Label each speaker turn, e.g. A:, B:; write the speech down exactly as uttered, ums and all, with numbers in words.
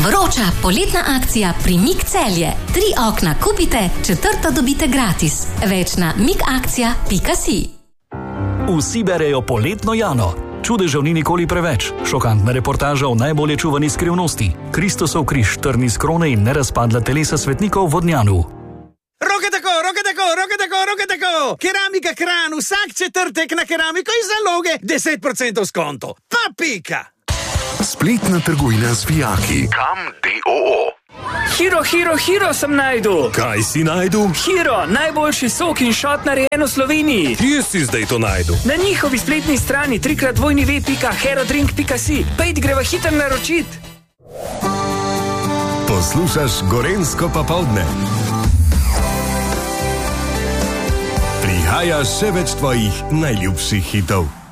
A: Vroča poletna akcija pri Mik Celje. Tri okna kupite, četrto dobite gratis. Več na mikakcija pika si.
B: Vsi berejo poletno Jano. Čudežev ni nikoli preveč. Šokantna reportaža o najbolje čuvani skrivnosti. Kristusov križ, trni s krone in nerazpadla telesa svetnikov v Vodnjanu.
C: Roke tako, roke tako, roke tako, roke tako. Keramika Kran, vsak četrtek na keramiko iz zaloge deset procentov skonto. Pa pika.
D: Spletna trgovina z vijaki. Kam D O O.
E: Hiro, Hiro, Hiro sem najdu.
F: Kaj si najdu?
E: Hiro, najboljši sok in šot narejen v Sloveniji.
F: Kje si zdaj to najdu?
E: Na njihovi spletni strani trikrat dvojni ve pika herodrink pika si. Pejt greva hiter naročit.
F: Poslušaš Gorenjsko popoldne. Prihaja še več tvojih najljubših hitov.